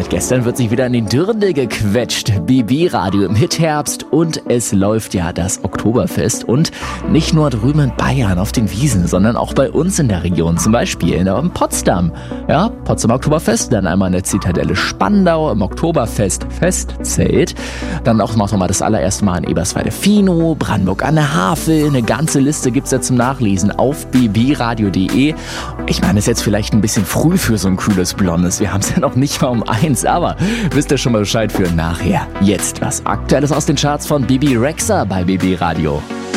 Seit gestern wird sich wieder in den Dirndl gequetscht. BB Radio im Hitherbst und es läuft ja das Oktoberfest. Und nicht nur drüben in Bayern auf den Wiesen, sondern auch bei uns in der Region. Zum Beispiel in Potsdam. Ja, Potsdamer Oktoberfest, dann einmal in der Zitadelle Spandau im Oktoberfest Festzelt. Dann auch noch mal das allererste Mal in Eberswalde-Finow, Brandenburg an der Havel. Eine ganze Liste gibt's ja zum Nachlesen auf bbradio.de. Ich meine, es ist jetzt vielleicht ein bisschen früh für so ein kühles Blondes. Wir haben es ja noch nicht mal um 1, aber wisst ihr schon mal Bescheid für nachher. Jetzt was Aktuelles aus den Charts von Bibi Rexha bei BB Radio.